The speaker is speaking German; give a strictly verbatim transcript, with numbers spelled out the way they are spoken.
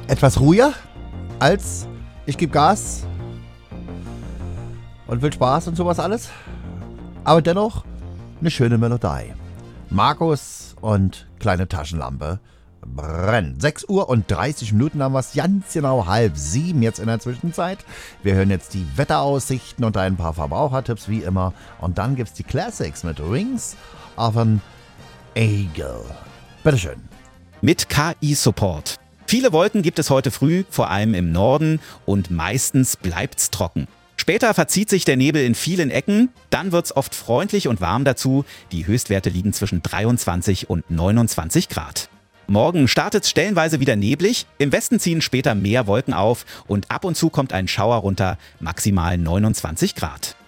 etwas ruhiger als ich gebe Gas und will Spaß und sowas alles. Aber dennoch eine schöne Melodie. Markus und kleine Taschenlampe brennen. sechs Uhr und dreißig Minuten haben wir es, ganz genau halb sieben jetzt in der Zwischenzeit. Wir hören jetzt die Wetteraussichten und ein paar Verbrauchertipps wie immer. Und dann gibt's die Classics mit Wings of an Eagle. Bitteschön. Mit K I-Support. Viele Wolken gibt es heute früh, vor allem im Norden, und meistens bleibt's trocken. Später verzieht sich der Nebel in vielen Ecken, dann wird's oft freundlich und warm dazu. Die Höchstwerte liegen zwischen dreiundzwanzig und neunundzwanzig Grad. Morgen startet's stellenweise wieder neblig, im Westen ziehen später mehr Wolken auf und ab und zu kommt ein Schauer runter, maximal neunundzwanzig Grad.